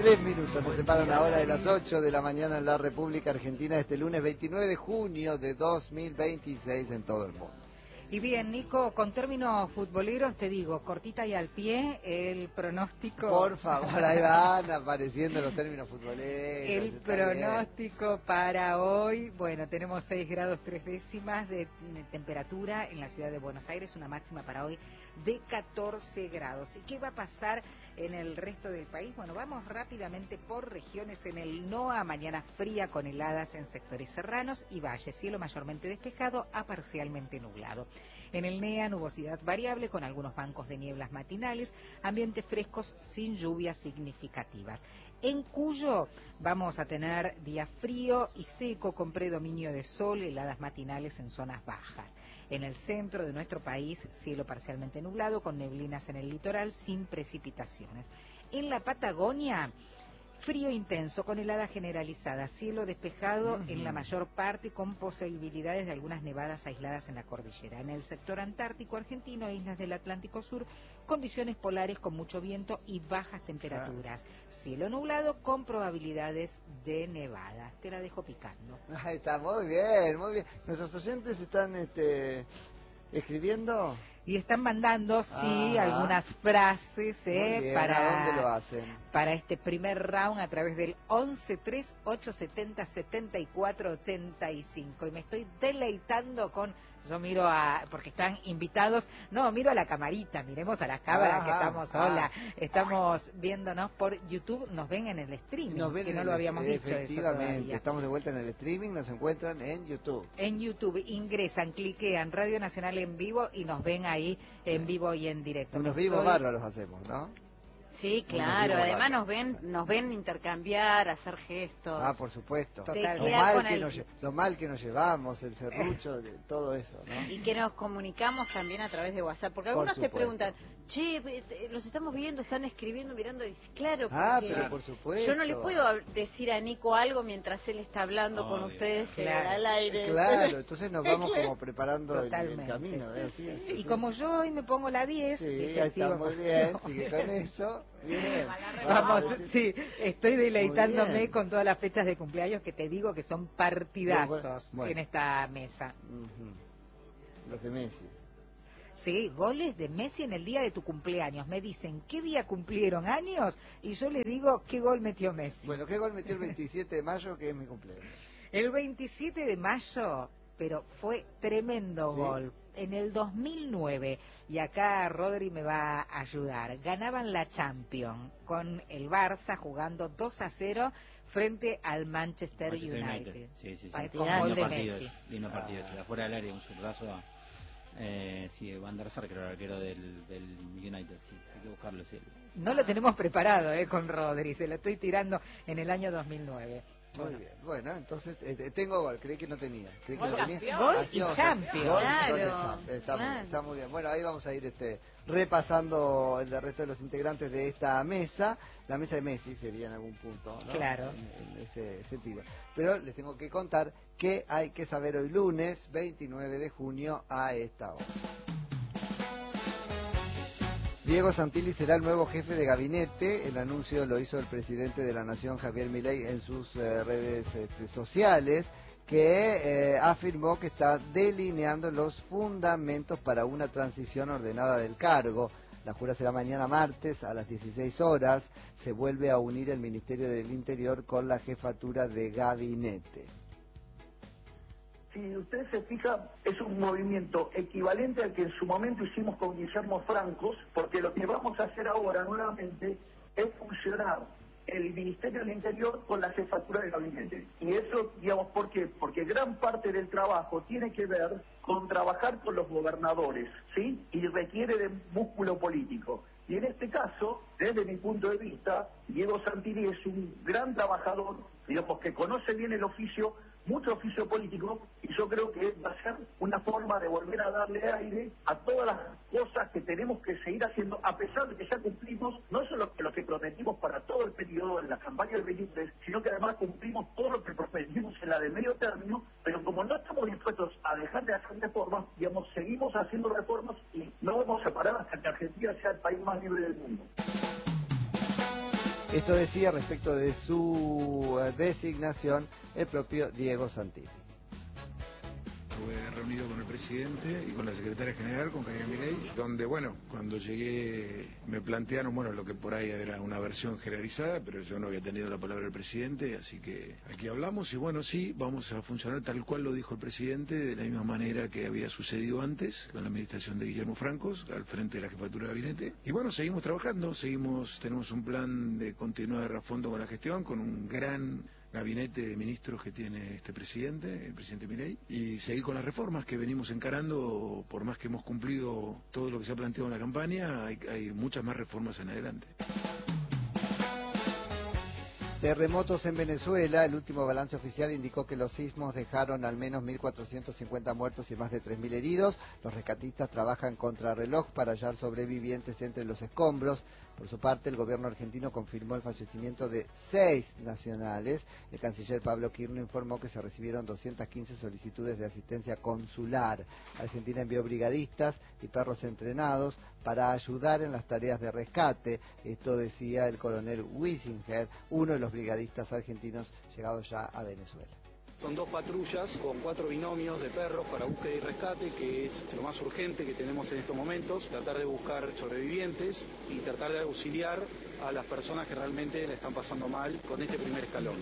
3 minutos nos separan ahora de las 8 de la mañana en la República Argentina, este lunes 29 de junio de 2026 en todo el mundo. Y bien, Nico, con términos futboleros te digo, cortita y al pie, el pronóstico... Por favor, ahí van apareciendo los términos futboleros. El pronóstico para hoy, bueno, tenemos 6 grados 3 décimas de temperatura en la ciudad de Buenos Aires, una máxima para hoy de 14 grados. ¿Y qué va a pasar en el resto del país? Bueno, vamos rápidamente por regiones. En el NOA, mañana fría con heladas en sectores serranos y valles, cielo mayormente despejado a parcialmente nublado. En el NEA, nubosidad variable con algunos bancos de nieblas matinales, ambientes frescos sin lluvias significativas. En Cuyo vamos a tener día frío y seco con predominio de sol, heladas matinales en zonas bajas. En el centro de nuestro país, cielo parcialmente nublado con neblinas en el litoral sin precipitaciones. En la Patagonia, frío intenso con helada generalizada, cielo despejado en la mayor parte con posibilidades de algunas nevadas aisladas en la cordillera. En el sector antártico argentino, islas del Atlántico Sur, condiciones polares con mucho viento y bajas temperaturas. Cielo nublado con probabilidades de nevadas. Te la dejo picando. Ahí está, muy bien, muy bien. Nuestros oyentes están escribiendo... Y están mandando, sí, algunas frases para... ¿A dónde lo hacen? Para este primer round a través del 1138707485. Y me estoy deleitando con... Yo miro porque están invitados, no, miro a la camarita, miremos a las cámaras que estamos, hola, estamos viéndonos por YouTube, nos ven en el streaming, nos ven que no lo habíamos dicho eso efectivamente, estamos de vuelta en el streaming, nos encuentran en YouTube. En YouTube, ingresan, cliquean Radio Nacional en vivo y nos ven ahí en vivo y en directo. Unos vivos bárbaros hacemos, ¿no? Sí, claro, además nos ven intercambiar, hacer gestos. Ah, por supuesto. Lo mal que nos llevamos, el serrucho, todo eso, ¿no? Y que nos comunicamos también a través de WhatsApp, porque algunos te preguntan, che, los estamos viendo, están escribiendo, mirando, y dice, claro, pero por supuesto. Yo no le puedo decir a Nico algo mientras él está hablando con ustedes al aire. Claro, entonces nos vamos como preparando el camino. Así. Y como yo hoy me pongo la 10, sí, está muy bien, sigue con eso. Bien. Vamos, sí, estoy deleitándome con todas las fechas de cumpleaños que te digo que son partidazos en esta mesa. Los de Messi. Sí, goles de Messi en el día de tu cumpleaños. Me dicen, ¿qué día cumplieron años? Y yo les digo, ¿qué gol metió Messi? Bueno, ¿qué gol metió el 27 de mayo, que es mi cumpleaños? El 27 de mayo, pero fue tremendo gol. En el 2009, y acá Rodri me va a ayudar, ganaban la Champions con el Barça jugando 2-0 frente al Manchester United. Sí. Con gol de Messi. Lindo partido, afuera del área, un zurdazo. Van der Sar, creo, el arquero del United, sí, hay que buscarlo, sí. No lo tenemos preparado con Rodri, se lo estoy tirando en el año 2009. Muy bien, bueno, entonces tengo gol, creí que no tenía. Gol y Champions. Está muy bien. Bueno, ahí vamos a ir repasando el resto de los integrantes de esta mesa. La mesa de Messi sería en algún punto, ¿no? Claro. En ese sentido. Pero les tengo que contar que hay que saber hoy lunes 29 de junio a esta hora. Diego Santilli será el nuevo jefe de gabinete. El anuncio lo hizo el presidente de la Nación, Javier Milei, en sus redes sociales, que afirmó que está delineando los fundamentos para una transición ordenada del cargo. La jura será mañana martes a las 16 horas. Se vuelve a unir el Ministerio del Interior con la jefatura de gabinete. Si usted se fija, es un movimiento equivalente al que en su momento hicimos con Guillermo Francos, porque lo que vamos a hacer ahora nuevamente es fusionar el Ministerio del Interior con la jefatura de gabinete. Y eso, digamos, ¿por qué? Porque gran parte del trabajo tiene que ver con trabajar con los gobernadores, ¿sí? Y requiere de músculo político. Y en este caso, desde mi punto de vista, Diego Santilli es un gran trabajador, digamos, que conoce bien el oficio, mucho oficio político, y yo creo que va a ser una forma de volver a darle aire a todas las cosas que tenemos que seguir haciendo, a pesar de que ya cumplimos no solo lo que prometimos para todo el periodo de la campaña del 23, sino que además cumplimos todo lo que prometimos en la de medio término, pero como no estamos dispuestos a dejar de hacer reformas, digamos, seguimos haciendo reformas y no vamos a parar hasta que Argentina sea el país más libre del mundo. Esto decía respecto de su designación el propio Diego Santilli. Estuve reunido con el presidente y con la secretaria general, con Karina Milei, donde, bueno, cuando llegué me plantearon, bueno, lo que por ahí era una versión generalizada, pero yo no había tenido la palabra del presidente, así que aquí hablamos y bueno, sí, vamos a funcionar tal cual lo dijo el presidente, de la misma manera que había sucedido antes, con la administración de Guillermo Francos, al frente de la jefatura de gabinete. Y bueno, seguimos trabajando, tenemos un plan de continuar a fondo con la gestión, con un gran gabinete de ministros que tiene este presidente, el presidente Milei, y seguir con las reformas que venimos encarando. Por más que hemos cumplido todo lo que se ha planteado en la campaña, hay muchas más reformas en adelante. Terremotos en Venezuela. El último balance oficial indicó que los sismos dejaron al menos 1.450 muertos y más de 3.000 heridos. Los rescatistas trabajan contrarreloj para hallar sobrevivientes entre los escombros. Por su parte, el gobierno argentino confirmó el fallecimiento de 6 nacionales. El canciller Pablo Quirno informó que se recibieron 215 solicitudes de asistencia consular. Argentina envió brigadistas y perros entrenados para ayudar en las tareas de rescate. Esto decía el coronel Wissinger, uno de los brigadistas argentinos llegados ya a Venezuela. Son 2 patrullas con 4 binomios de perros para búsqueda y rescate, que es lo más urgente que tenemos en estos momentos, tratar de buscar sobrevivientes y tratar de auxiliar a las personas que realmente la están pasando mal con este primer escalón.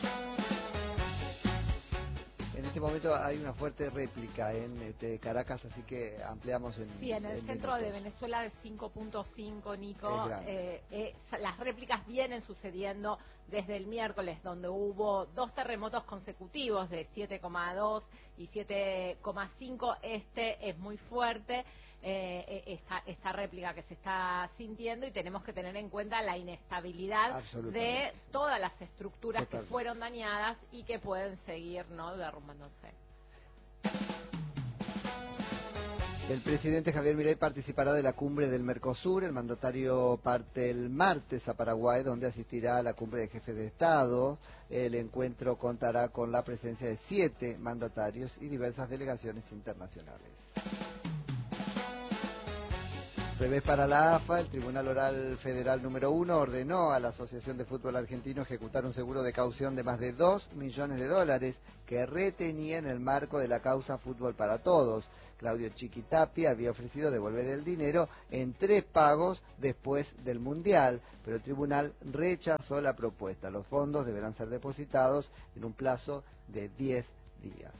En este momento hay una fuerte réplica en Caracas, así que ampliamos en... Sí, en el centro de Venezuela de 5.5, Nico. Las réplicas vienen sucediendo desde el miércoles, donde hubo 2 terremotos consecutivos de 7,2 y 7,5. Este es muy fuerte. Esta réplica que se está sintiendo, y tenemos que tener en cuenta la inestabilidad de todas las estructuras que fueron dañadas y que pueden seguir, ¿no?, derrumbándose. El presidente Javier Milei participará de la cumbre del Mercosur. El mandatario parte el martes a Paraguay, donde asistirá a la cumbre de jefes de Estado. El encuentro contará con la presencia de 7 mandatarios y diversas delegaciones internacionales. Revés para la AFA. El Tribunal Oral Federal número 1 ordenó a la Asociación de Fútbol Argentino ejecutar un seguro de caución de más de $2 millones que retenía en el marco de la causa Fútbol para Todos. Claudio Chiquitapia había ofrecido devolver el dinero en 3 pagos después del Mundial, pero el tribunal rechazó la propuesta. Los fondos deberán ser depositados en un plazo de 10 días.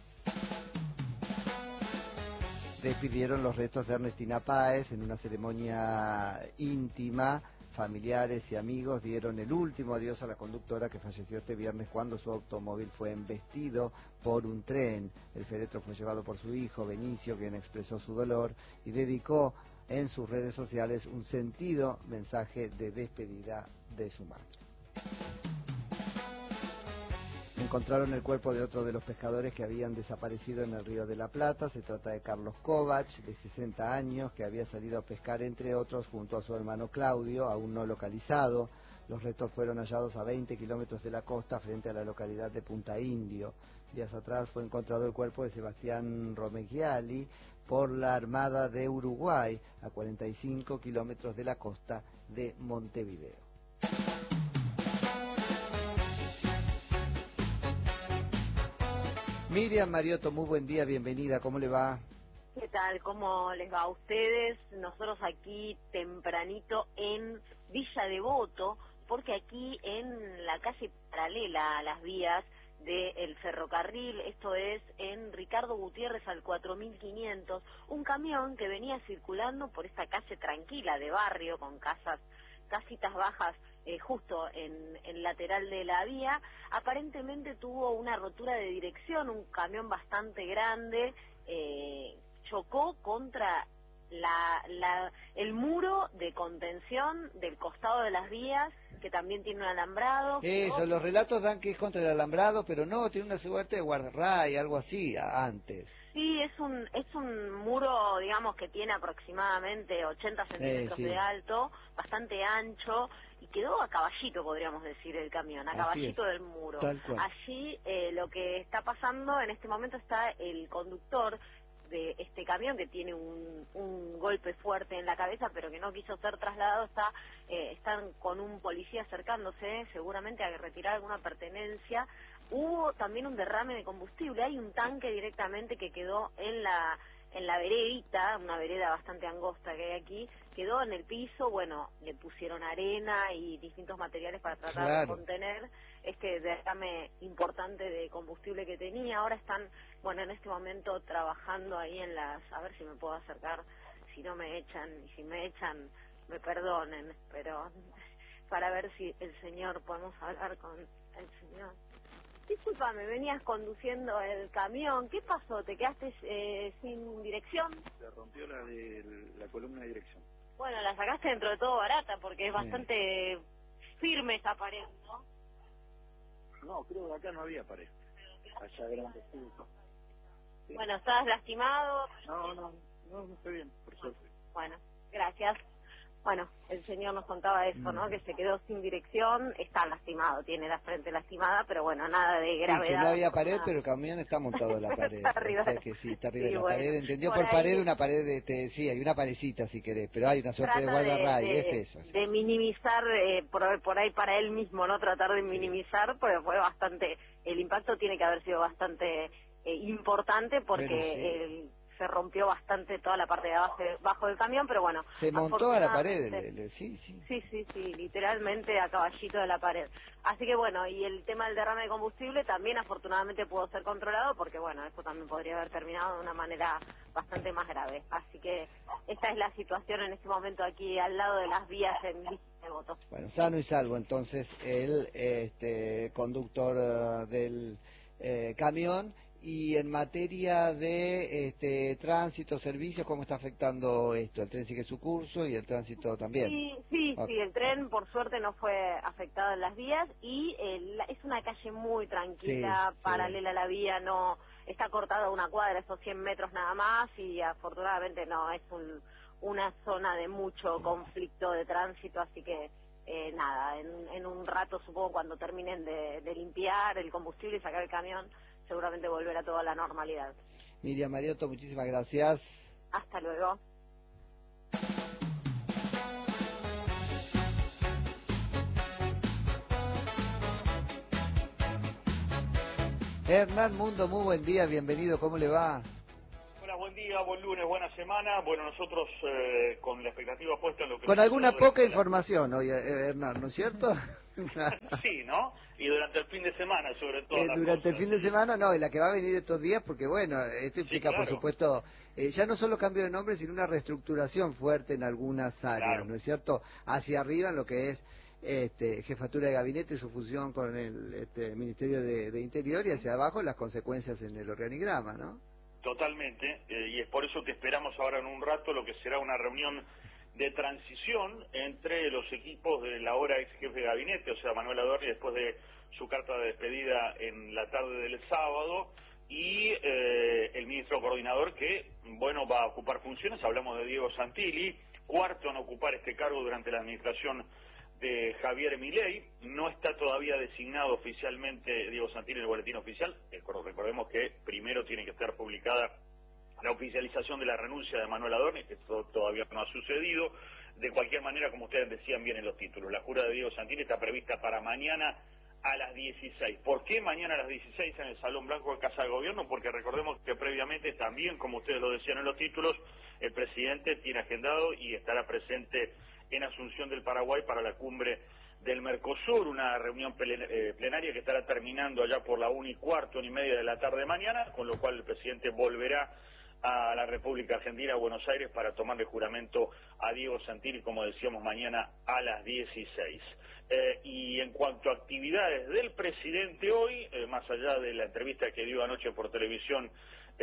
Despidieron los restos de Ernestina Páez en una ceremonia íntima. Familiares y amigos dieron el último adiós a la conductora que falleció este viernes cuando su automóvil fue embestido por un tren. El féretro fue llevado por su hijo Benicio, quien expresó su dolor y dedicó en sus redes sociales un sentido mensaje de despedida de su madre. Encontraron el cuerpo de otro de los pescadores que habían desaparecido en el Río de la Plata. Se trata de Carlos Kovac, de 60 años, que había salido a pescar, entre otros, junto a su hermano Claudio, aún no localizado. Los restos fueron hallados a 20 kilómetros de la costa, frente a la localidad de Punta Indio. Días atrás fue encontrado el cuerpo de Sebastián Romeghiali por la Armada de Uruguay, a 45 kilómetros de la costa de Montevideo. Miriam Mariotto, muy buen día, bienvenida, ¿cómo le va? ¿Qué tal? ¿Cómo les va a ustedes? Nosotros aquí tempranito en Villa Devoto, porque aquí en la calle paralela a las vías del ferrocarril, esto es en Ricardo Gutiérrez al 4500, un camión que venía circulando por esta calle tranquila de barrio con casitas bajas justo en lateral de la vía, aparentemente tuvo una rotura de dirección, un camión bastante grande chocó contra el muro de contención del costado de las vías, que también tiene un alambrado. Eso, los relatos dan que es contra el alambrado, pero no, tiene una suerte de guardarray, algo así, antes. Sí, es un muro, digamos, que tiene aproximadamente 80 centímetros de alto, bastante ancho, y quedó a caballito, podríamos decir, el camión, a caballito del muro. Tal cual. Allí lo que está pasando, en este momento está el conductor de este camión, que tiene un golpe fuerte en la cabeza, pero que no quiso ser trasladado, están con un policía acercándose, seguramente a retirar alguna pertenencia. Hubo también un derrame de combustible, hay un tanque directamente que quedó en la veredita, una vereda bastante angosta que hay aquí, quedó en el piso. Bueno, le pusieron arena y distintos materiales para tratar de contener este derrame importante de combustible que tenía. Ahora están, bueno, en este momento trabajando ahí a ver si me puedo acercar, si no me echan, y si me echan, me perdonen, pero para ver si el señor, podemos hablar con el señor. Disculpame, venías conduciendo el camión, ¿qué pasó? ¿Te quedaste sin dirección? Se rompió la columna de dirección. Bueno, la sacaste dentro de todo barata, porque es bastante firme esa pared, ¿no? No, creo que acá no había pared. Allá grande, sí. Bueno, ¿estás lastimado? No estoy bien, por suerte. Bueno, gracias. Bueno, el señor nos contaba eso, ¿no? Que se quedó sin dirección, está lastimado, tiene la frente lastimada, pero bueno, nada de gravedad. Sí, que no había pared, pero el camión está montado en la pared. Está arriba. O sea que sí, está arriba de la bueno, pared. Entendió por por pared ahí, una pared, sí, hay una parecita si querés, pero hay una suerte de guardarray, es eso. De minimizar, por ahí para él mismo, ¿no? Tratar de minimizar, pero fue bastante, el impacto tiene que haber sido bastante importante, porque se rompió bastante toda la parte de abajo del camión, pero bueno. Se montó a la pared, sí. Sí, literalmente a caballito de la pared. Así que bueno, y el tema del derrame de combustible también afortunadamente pudo ser controlado, porque bueno, eso también podría haber terminado de una manera bastante más grave. Así que esta es la situación en este momento aquí al lado de las vías en Villa Devoto. Bueno, sano y salvo entonces el conductor del camión. Y en materia de tránsito, servicios, ¿cómo está afectando esto? ¿El tren sigue su curso y el tránsito también? Sí, el tren por suerte no fue afectado en las vías y es una calle muy tranquila, paralela a la vía, no está cortada una cuadra, esos 100 metros nada más, y afortunadamente no es una zona de mucho conflicto de tránsito, así que nada, en un rato supongo cuando terminen de limpiar el combustible y sacar el camión, seguramente volverá toda la normalidad. Miriam Mariotto, muchísimas gracias. Hasta luego. Hernán Mundo, muy buen día, bienvenido, ¿cómo le va? Hola, buen día, buen lunes, buena semana. Bueno, nosotros con la expectativa puesta en lo que... Con alguna poca información hoy, Hernán, ¿no es cierto? Sí, ¿no? Y durante el fin de semana, sobre todo. Durante el fin de semana, no, y la que va a venir estos días, porque bueno, esto implica, por supuesto, ya no solo cambio de nombre, sino una reestructuración fuerte en algunas áreas, ¿no es cierto? Hacia arriba en lo que es jefatura de gabinete, su fusión con el Ministerio de Interior, y hacia abajo las consecuencias en el organigrama, ¿no? Totalmente, y es por eso que esperamos ahora en un rato lo que será una reunión de transición entre los equipos de la ahora ex jefe de gabinete, o sea, Manuel Adorni, después de su carta de despedida en la tarde del sábado, y el ministro coordinador que, bueno, va a ocupar funciones. Hablamos de Diego Santilli, cuarto en ocupar este cargo durante la administración de Javier Milei. No está todavía designado oficialmente Diego Santilli en el boletín oficial. Recordemos que primero tiene que estar publicada la oficialización de la renuncia de Manuel Adorni, que esto todavía no ha sucedido. De cualquier manera, como ustedes decían bien en los títulos, la jura de Diego Santilli está prevista para mañana a las 16. ¿Por qué mañana a las 16 en el Salón Blanco de Casa de Gobierno? Porque recordemos que previamente también, como ustedes lo decían en los títulos, el presidente tiene agendado y estará presente en Asunción del Paraguay para la cumbre del Mercosur, una reunión plenaria que estará terminando allá por la 1:15, 1:30 de la tarde mañana, con lo cual el presidente volverá a la República Argentina, a Buenos Aires, para tomarle juramento a Diego Santilli, como decíamos, mañana a las 16. Y en cuanto a actividades del presidente hoy, más allá de la entrevista que dio anoche por televisión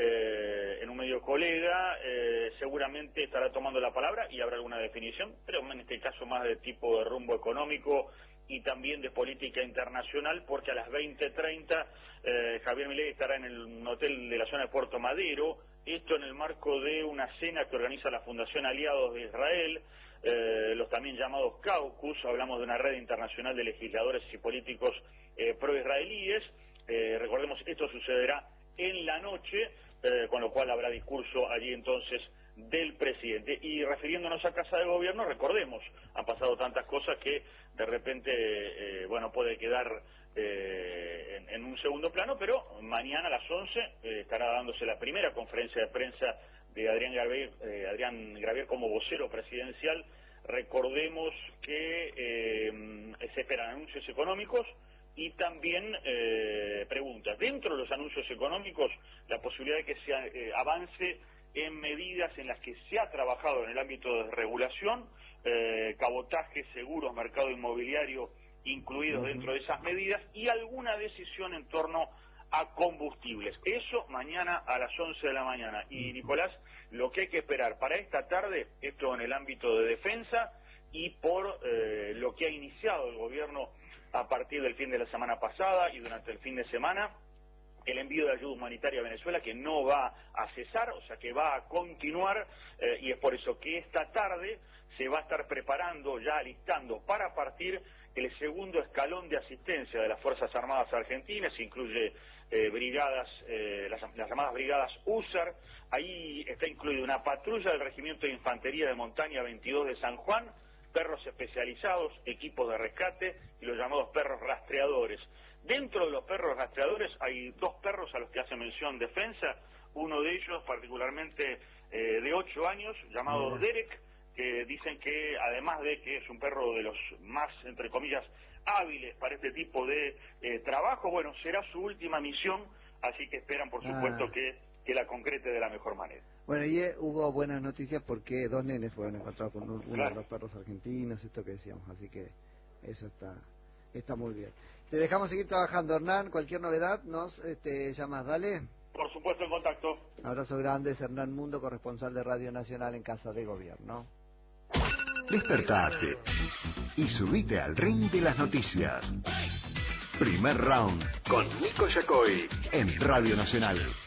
en un medio colega, seguramente estará tomando la palabra y habrá alguna definición, pero en este caso más de tipo de rumbo económico y también de política internacional, porque a las 20:30 Javier Milei estará en el hotel de la zona de Puerto Madero, esto en el marco de una cena que organiza la Fundación Aliados de Israel, los también llamados Caucus. Hablamos de una red internacional de legisladores y políticos pro-israelíes. Recordemos, esto sucederá en la noche, con lo cual habrá discurso allí entonces del presidente. Y refiriéndonos a Casa de Gobierno, recordemos, han pasado tantas cosas que de repente, bueno, puede quedar en un segundo plano, pero mañana a las 11 estará dándose la primera conferencia de prensa de Adrián Gravier como vocero presidencial. Recordemos que se esperan anuncios económicos y también preguntas. Dentro de los anuncios económicos, la posibilidad de que se avance en medidas en las que se ha trabajado en el ámbito de regulación, cabotaje, seguros, mercado inmobiliario incluidos dentro de esas medidas, y alguna decisión en torno a combustibles. Eso mañana a las 11 de la mañana. Y Nicolás, lo que hay que esperar para esta tarde, esto en el ámbito de defensa, y por lo que ha iniciado el gobierno a partir del fin de la semana pasada y durante el fin de semana, el envío de ayuda humanitaria a Venezuela, que no va a cesar, o sea que va a continuar, y es por eso que esta tarde se va a estar preparando, ya alistando para partir el segundo escalón de asistencia de las Fuerzas Armadas Argentinas. Incluye brigadas, las llamadas brigadas USAR. Ahí está incluida una patrulla del Regimiento de Infantería de Montaña 22 de San Juan, perros especializados, equipos de rescate y los llamados perros rastreadores. Dentro de los perros rastreadores hay 2 perros a los que hace mención Defensa, uno de ellos particularmente de 8 años, llamado Derek, que dicen que además de que es un perro de los más, entre comillas, hábiles para este tipo de trabajo, bueno, será su última misión, así que esperan por supuesto que la concrete de la mejor manera. Bueno, y hubo buenas noticias porque 2 nenes fueron encontrados con uno de los perros argentinos, esto que decíamos, así que eso está muy bien. Te dejamos seguir trabajando, Hernán. Cualquier novedad nos llamas, dale. Por supuesto, en contacto. Abrazo grande, es Hernán Mundo, corresponsal de Radio Nacional en Casa de Gobierno. Despertate y subite al ring de las noticias. Primer round con Nico Yacoy en Radio Nacional.